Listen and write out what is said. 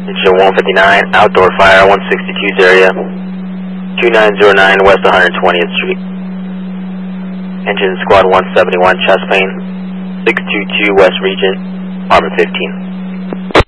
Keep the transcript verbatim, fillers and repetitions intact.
Engine one fifty-nine, outdoor fire, one sixty-two's area, two nine zero nine West one hundred twentieth Street. Engine squad one seventy-one, chest pain, six two two West Region, Apartment fifteen.